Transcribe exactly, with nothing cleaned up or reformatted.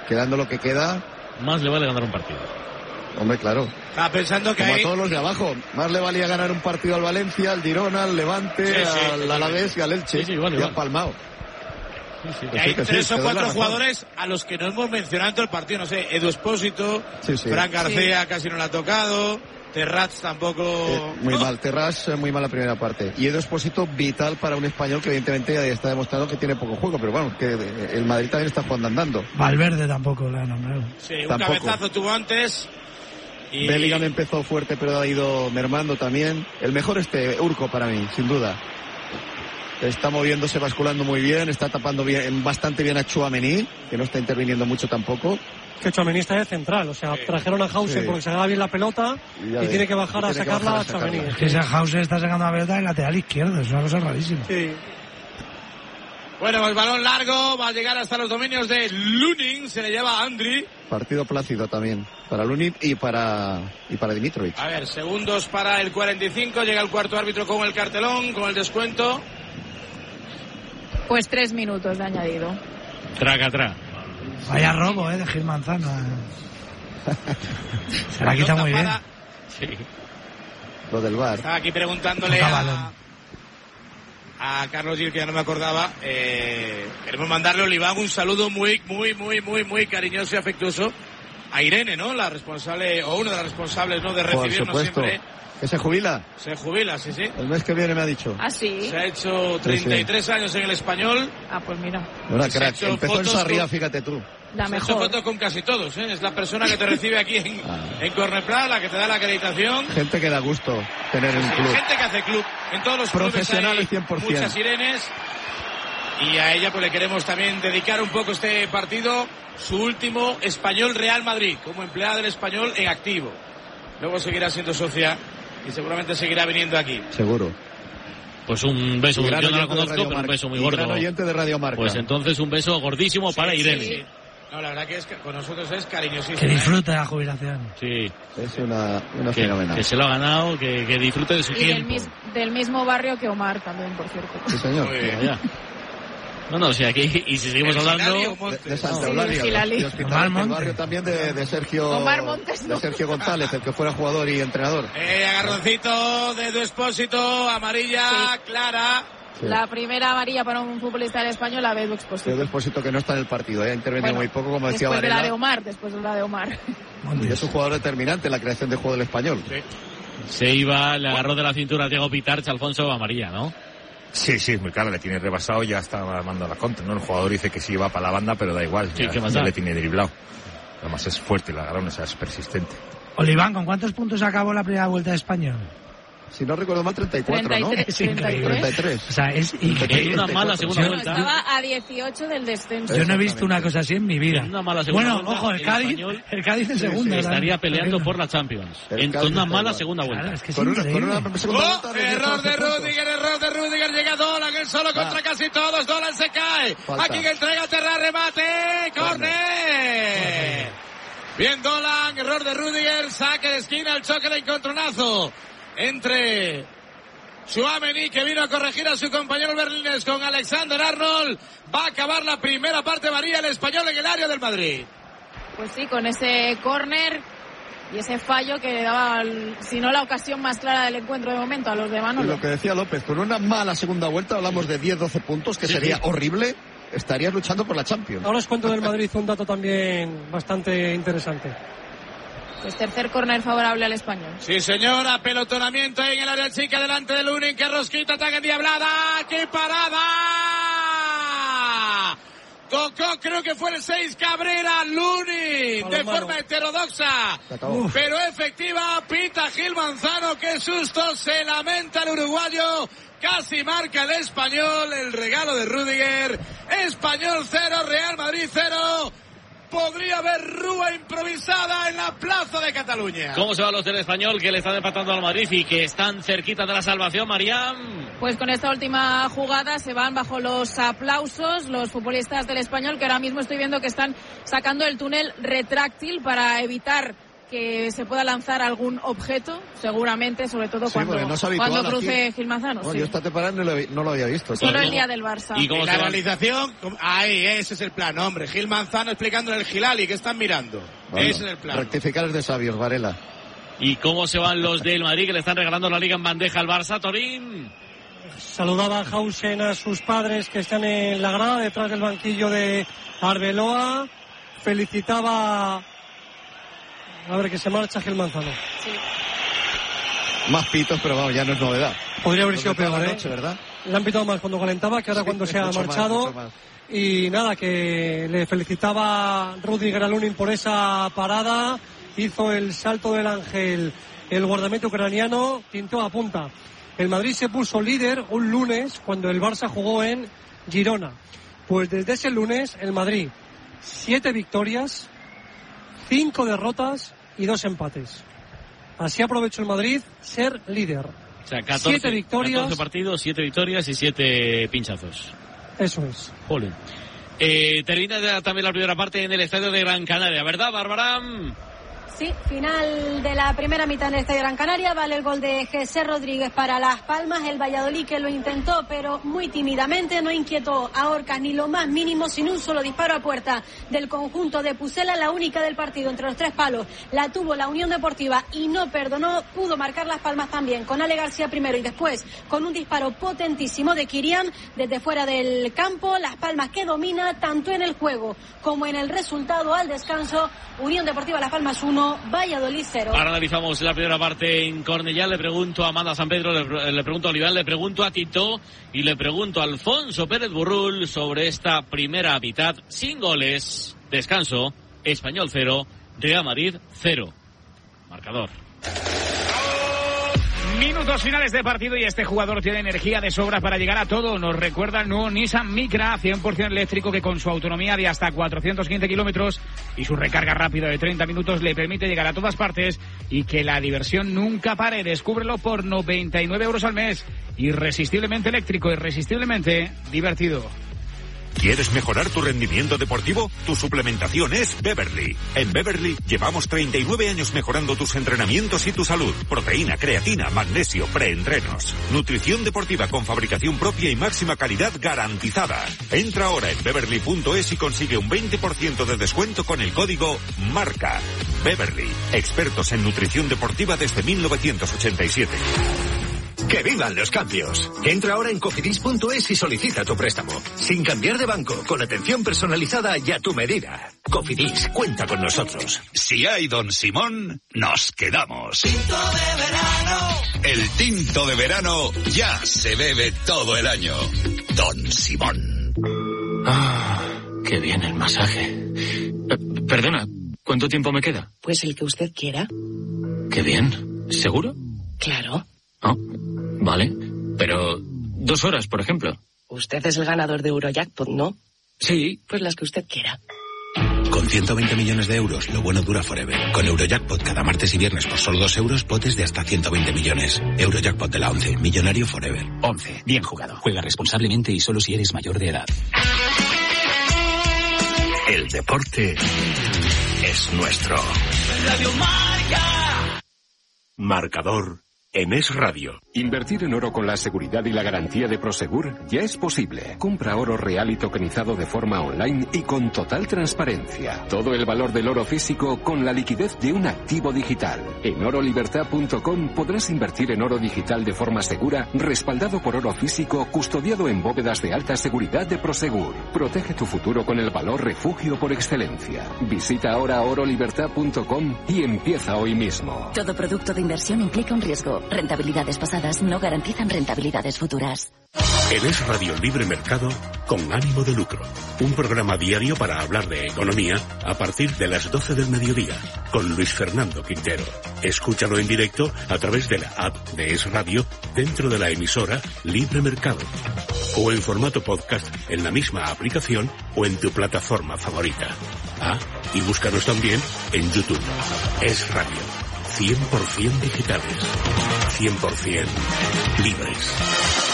quedando lo que queda, más le vale ganar un partido. Hombre, claro. Estaba pensando que como hay... a todos los de abajo, más le valía ganar un partido al Valencia, al Girona, al Levante, sí, sí, al Alavés y al Elche. Sí, sí, igual, y igual. han palmado. Sí, sí. Pues hay sí, que tres sí, o cuatro razón. jugadores a los que no hemos mencionado en todo el partido, no sé, Edu Espósito, sí, sí. Fran García sí. casi no la ha tocado, Terrats tampoco... Eh, muy oh. mal, Terrats muy mal la primera parte. Y Edu Espósito vital para un español que evidentemente ya está demostrado que tiene poco juego, pero bueno, que el Madrid también está jugando andando. Valverde tampoco la ha nombrado. Sí, un tampoco. cabezazo tuvo antes. Y... Bellingham empezó fuerte pero ha ido mermando también. El mejor este Urco para mí, sin duda. Está moviéndose, basculando muy bien, está tapando bien, bastante bien a Tchouaméni, que no está interviniendo mucho tampoco. Que Tchouaméni está de central, o sea, sí. trajeron a Hauser sí. porque se agarra bien la pelota y, y tiene que bajar a sacarla a Tchouaméni. Es que ese Hauser está sacando la pelota del lateral izquierdo, es una cosa rarísima. Sí. Bueno, el balón largo va a llegar hasta los dominios de Lunin, se le lleva a Andri. Partido plácido también para Lunin y para y para Dimitrovic. A ver, segundos para el cuarenta y cinco, llega el cuarto árbitro con el cartelón, con el descuento. Pues tres minutos de añadido. Traca, tra. Vaya robo, eh, de Gil Manzano. Se la quita muy bien. Sí. Lo del V A R. Estaba aquí preguntándole a, a Carlos Gil, que ya no me acordaba. Eh, queremos mandarle a Oliván un saludo muy, muy, muy, muy, muy cariñoso y afectuoso a Irene, ¿no? La responsable, o una de las responsables, ¿no? De recibirnos Por supuesto. siempre. ¿Que se jubila? Se jubila, sí, sí. El mes que viene me ha dicho. ¿Ah, sí? Se ha hecho treinta y tres sí, sí. años en el Español. Ah, pues mira. Una crack. Empezó en Sarriá, con... fíjate tú. La se mejor. Ha hecho fotos con casi todos, ¿eh? Es la persona que te recibe aquí en, ah. en Corneplat, la que te da la acreditación. Gente que da gusto tener sí, un sí, club. Gente que hace club. En todos los profesionales cien por ciento. Muchas Irenes. Y a ella pues le queremos también dedicar un poco este partido, su último Español Real Madrid, como empleada del Español en activo. Luego seguirá siendo socia y seguramente seguirá viniendo aquí. Seguro. Pues un beso, yo no lo conozco, pero un beso muy gordo. Gran oyente de Radio Marca. Pues entonces un beso gordísimo sí, para Irene. Sí, sí. No, la verdad que es que con nosotros es cariñosísimo. Que disfrute de la jubilación. Sí. Es una, una que, fenomenal. Que se lo ha ganado, que, que disfrute de su y tiempo. Del, mis, del mismo barrio que Omar también, por cierto. Sí, señor. No, no, o sea, aquí, y si seguimos hablando... De, de Santa Eulalia. Sí, Omar Montes. El barrio también de, de Sergio... Omar Montes, no. De Sergio González, el que fuera jugador y entrenador. Eh, agarroncito de Edu Espósito, amarilla, sí. clara... Sí. La primera amarilla para un futbolista del Español, la de Edu Espósito. Edu Espósito que no está en el partido, ¿eh? ha intervenido bueno, muy poco, como decía Varela. Después de la de Omar, después de la de Omar. Y es un jugador determinante en la creación de juego del Español. Sí. Se iba, le agarró de la cintura a Diego Pitarch, Alfonso, amarilla, ¿no? Sí, sí, muy claro, le tiene rebasado, ya está armando la contra, ¿no? El jugador dice que sí va para la banda, pero da igual, sí, ya, ¿qué más ya da? Le tiene driblado. Además es fuerte el agarrón, o sea, es persistente. Oliván, ¿con cuántos puntos acabó la primera vuelta de Español? Si no recuerdo mal, treinta y cuatro, treinta y tres, ¿no? Es increíble. treinta y tres. O sea, es increíble. Una mala segunda Yo vuelta. Estaba a dieciocho del descenso. Yo no he visto una cosa así en mi vida. Una mala segunda bueno, vuelta, ojo, el Cádiz, español, el Cádiz en sí, segunda. Sí, estaría peleando por la Champions. En, con una mala segunda vuelta. Claro, es que es con, una, con una segunda oh, vuelta. De error de Rudiger, error de Rudiger. Llega Dolan, él solo contra ah. casi todos. Dolan se cae. Falta. Aquí que entrega Terra, remate. ¡Corner! Bien Dolan, error de Rudiger. Saque de esquina, el choque de encontronazo entre Tchouaméni, que vino a corregir a su compañero berlinés con Alexander Arnold. Va a acabar la primera parte, María, el Español en el área del Madrid. Pues sí, con ese córner y ese fallo que daba, si no la ocasión más clara del encuentro de momento a los de Manolo. Y lo que decía López, con una mala segunda vuelta hablamos de diez doce puntos, que sí, sería sí. horrible. Estarías luchando por la Champions. Ahora os cuento del Madrid un dato también bastante interesante. Pues tercer córner favorable al Español. Sí, señora, apelotonamiento ahí en el área chica delante de Lunin, que rosquita tan endiablada. ¡Qué parada! Tocó, creo que fue el seis Cabrera, Lunin, de mano. Forma heterodoxa, pero efectiva. Pita Gil Manzano, qué susto, se lamenta el uruguayo. Casi marca el Español, el regalo de Rudiger. Español cero, Real Madrid cero. Podría haber rúa improvisada en la plaza de Cataluña. ¿Cómo se va los del Español, que le están empatando al Madrid y que están cerquita de la salvación, Mariam? Pues con esta última jugada se van bajo los aplausos los futbolistas del Español, que ahora mismo estoy viendo que están sacando el túnel retráctil para evitar que se pueda lanzar algún objeto, seguramente, sobre todo sí, cuando, no cuando cruce Gil Manzano. No, sí. Yo esta temporada no lo, no lo había visto. Solo claro. el día del Barça. ¿Y cómo la realización? Ahí, ese es el plan, hombre. Gil Manzano explicando en el Gilali, ¿qué están mirando? Bueno, ese es el plan. Rectificar es de sabios, Varela. ¿Y cómo se van los del Madrid, que le están regalando la liga en bandeja al Barça, Torín? Saludaba a Hausen a sus padres que están en la grada, detrás del banquillo de Arbeloa. Felicitaba... A ver, que se marcha Gil Manzano. Sí. Más pitos, pero vamos, ya no es novedad. Podría haber sido peor, ¿eh? Noche, ¿verdad? Le han pitado más cuando calentaba que ahora sí, cuando se ha marchado. Más, y nada, que le felicitaba Rudiger al Lunin por esa parada. Hizo el salto del ángel el guardameta ucraniano, tinteó a punta. El Madrid se puso líder un lunes cuando el Barça jugó en Girona. Pues desde ese lunes el Madrid, siete victorias, cinco derrotas y dos empates. Así aprovechó el Madrid ser líder. O sea, catorce, siete victorias. catorce partidos, siete victorias y siete pinchazos. Eso es. Jolín. Eh, termina también la primera parte en el estadio de Gran Canaria, ¿verdad, Bárbara? Sí, final de la primera mitad en el Estadio Gran Canaria. Vale el gol de José Rodríguez para Las Palmas. El Valladolid, que lo intentó, pero muy tímidamente, no inquietó a Orcas ni lo más mínimo, sin un solo disparo a puerta del conjunto de Pucela. La única del partido entre los tres palos la tuvo la Unión Deportiva y no perdonó. Pudo marcar Las Palmas también con Ale García primero y después con un disparo potentísimo de Kirian desde fuera del campo. Las Palmas, que domina tanto en el juego como en el resultado al descanso. Unión Deportiva Las Palmas uno, Valladolid cero. Ahora analizamos la primera parte en Cornellá. Le pregunto a Amanda San Pedro, le, le pregunto a Oliván, le pregunto a Tito y le pregunto a Alfonso Pérez Burrul sobre esta primera mitad sin goles. Descanso, Español cero, Real Madrid cero. Marcador. Minutos finales de partido y este jugador tiene energía de sobra para llegar a todo. Nos recuerda el nuevo Nissan Micra cien por ciento eléctrico, que con su autonomía de hasta cuatrocientos quince kilómetros y su recarga rápida de treinta minutos le permite llegar a todas partes y que la diversión nunca pare. Descúbrelo por noventa y nueve euros al mes. Irresistiblemente eléctrico, irresistiblemente divertido. ¿Quieres mejorar tu rendimiento deportivo? Tu suplementación es Beverly. En Beverly llevamos treinta y nueve años mejorando tus entrenamientos y tu salud. Proteína, creatina, magnesio, preentrenos. Nutrición deportiva con fabricación propia y máxima calidad garantizada. Entra ahora en beverly punto es y consigue un veinte por ciento de descuento con el código MARCA. Beverly, expertos en nutrición deportiva desde mil novecientos ochenta y siete. ¡Que vivan los cambios! Entra ahora en cofidis punto es y solicita tu préstamo. Sin cambiar de banco, con atención personalizada y a tu medida. Cofidis, cuenta con nosotros. Si hay Don Simón, nos quedamos. Tinto de verano. El tinto de verano ya se bebe todo el año. Don Simón. Ah, qué bien el masaje. Eh, perdona, ¿cuánto tiempo me queda? Pues el que usted quiera. Qué bien. ¿Seguro? Claro. Oh, vale, pero dos horas, por ejemplo. Usted es el ganador de Eurojackpot, ¿no? Sí. Pues las que usted quiera. Con ciento veinte millones de euros, lo bueno dura forever. Con Eurojackpot cada martes y viernes por solo dos euros, potes de hasta ciento veinte millones. Eurojackpot de la once, millonario forever. once, bien jugado. Juega responsablemente y solo si eres mayor de edad. El deporte es nuestro. Radio Marca. Marcador. En Es Radio. Invertir en oro con la seguridad y la garantía de Prosegur ya es posible. Compra oro real y tokenizado de forma online y con total transparencia. Todo el valor del oro físico con la liquidez de un activo digital. En oro libertad punto com podrás invertir en oro digital de forma segura, respaldado por oro físico, custodiado en bóvedas de alta seguridad de Prosegur. Protege tu futuro con el valor refugio por excelencia. Visita ahora oro libertad punto com y empieza hoy mismo. Todo producto de inversión implica un riesgo. Rentabilidades pasadas no garantizan rentabilidades futuras. En Es Radio Libre Mercado, con ánimo de lucro. Un programa diario para hablar de economía a partir de las doce del mediodía, con Luis Fernando Quintero. Escúchalo en directo a través de la app de Es Radio dentro de la emisora Libre Mercado. O en formato podcast en la misma aplicación o en tu plataforma favorita. Ah, y búscanos también en YouTube. Es Radio. cien por ciento digitales. cien por ciento libres.